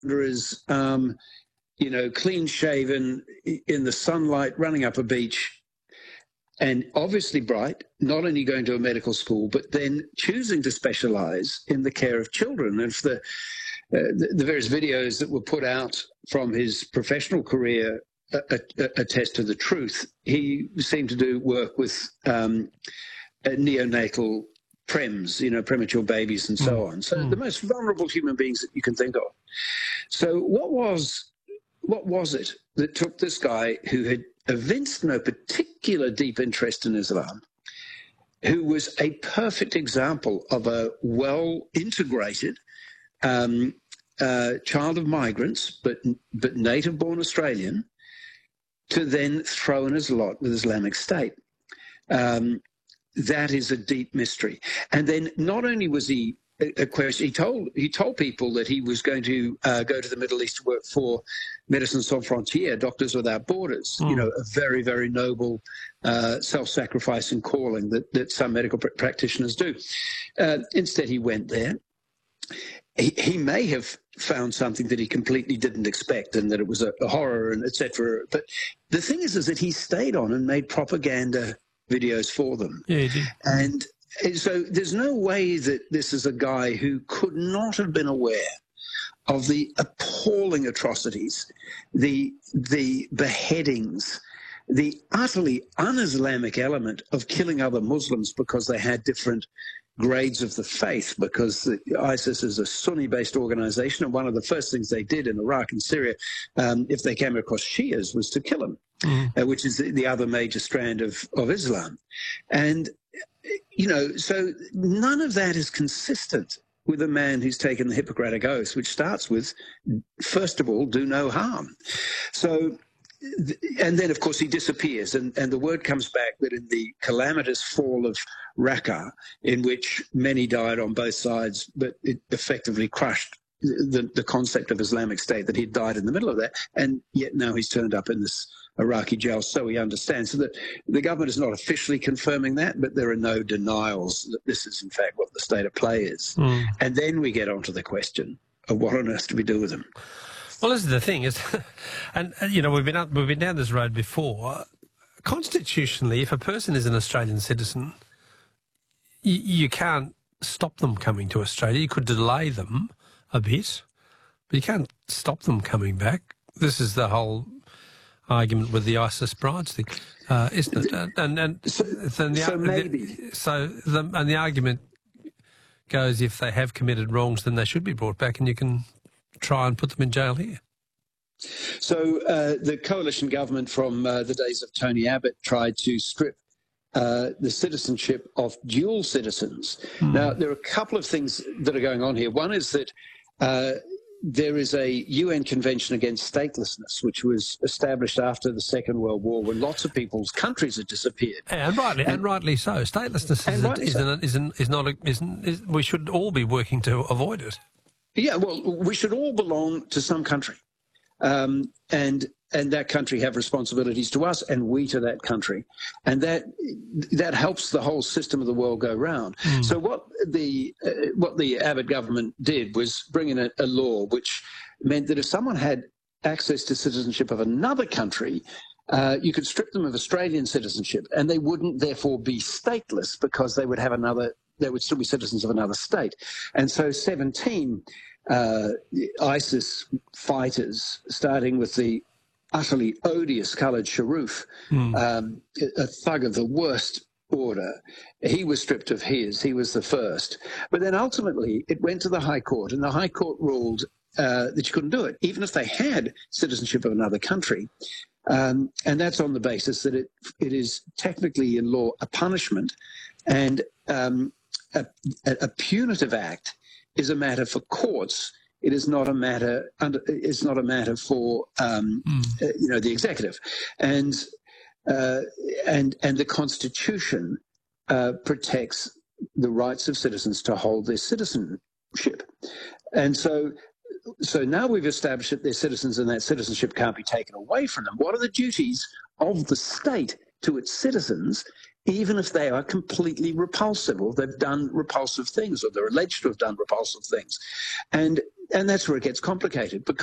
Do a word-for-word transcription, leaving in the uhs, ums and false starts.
is, um, you know, clean shaven, in the sunlight, running up a beach, and obviously bright, not only going to a medical school, but then choosing to specialize in the care of children. And if the, uh, the, the various videos that were put out from his professional career attest to the truth, he seemed to do work with um, neonatal prems, you know, premature babies and so mm. on. So mm. the most vulnerable human beings that you can think of. So what was what was it that took this guy who had evinced no particular deep interest in Islam, who was a perfect example of a well-integrated um, uh, child of migrants, but but native-born Australian, to then throw in his lot with Islamic State? Um, that is a deep mystery. And then not only was he a question, he told he told people that he was going to uh, go to the Middle East to work for Médecins Sans Frontières, Doctors Without Borders. Mm. You know, a very, very noble uh, self-sacrificing calling that that some medical pr practitioners do. Uh, instead, he went there. He, he may have found something that he completely didn't expect, and that it was a, a horror, and et cetera. But the thing is, is that he stayed on and made propaganda videos for them. Yeah, he did. And so there's no way that this is a guy who could not have been aware of the appalling atrocities, the the beheadings, the utterly un-Islamic element of killing other Muslims because they had different grades of the faith, because the, ISIS is a Sunni-based organization, and one of the first things they did in Iraq and Syria, um, if they came across Shias, was to kill them, mm. uh, which is the, the other major strand of, of Islam. And, you know, so none of that is consistent with a man who's taken the Hippocratic Oath, which starts with, first of all, do no harm. So, and then, of course, he disappears, and, and the word comes back that in the calamitous fall of Raqqa, in which many died on both sides, but it effectively crushed the, the concept of Islamic State, that he'd died in the middle of that, and yet now he's turned up in this Iraqi jail, so he understands. So that the government is not officially confirming that, but there are no denials that this is, in fact, what the state of play is. Mm. And then we get on to the question of what on earth do we do with him? Well, this is the thing, is, and you know, we've been up, we've been down this road before. Constitutionally, if a person is an Australian citizen, you, you can't stop them coming to Australia. You could delay them a bit, but you can't stop them coming back. This is the whole argument with the ISIS brides thing, uh, isn't it? And and so, the, so maybe the, so the, and the argument goes, if they have committed wrongs, then they should be brought back, and you can try and put them in jail here. So uh, the coalition government from uh, the days of Tony Abbott tried to strip uh, the citizenship of dual citizens. Mm. Now, there are a couple of things that are going on here. One is that uh, there is a U N Convention Against Statelessness, which was established after the Second World War, when lots of people's countries had disappeared. And rightly, and, and rightly so. Statelessness is, a, is, so. An, is, an, is not a, is, is, we should all be working to avoid it. Yeah, well, we should all belong to some country, um, and and that country have responsibilities to us, and we to that country, and that that helps the whole system of the world go round. Mm. So what the uh, what the Abbott government did was bring in a, a law which meant that if someone had access to citizenship of another country, uh, you could strip them of Australian citizenship, and they wouldn't therefore be stateless, because they would have another. They would still be citizens of another state. And so seventeen uh, ISIS fighters, starting with the utterly odious Khalid Sharif, mm. um, a thug of the worst order, he was stripped of his. He was the first. But then ultimately it went to the High Court, and the High Court ruled uh, that you couldn't do it, even if they had citizenship of another country. Um, and that's on the basis that it, it is technically in law a punishment, and um, A, a punitive act is a matter for courts. It is not a matter. Under, it's not a matter for um, mm. uh, you know, the executive, and uh, and and the Constitution uh, protects the rights of citizens to hold their citizenship, and so so now we've established that they're citizens, and that citizenship can't be taken away from them. What are the duties of the state to its citizens, even if they are completely repulsive, or they've done repulsive things, or they're alleged to have done repulsive things? And and that's where it gets complicated because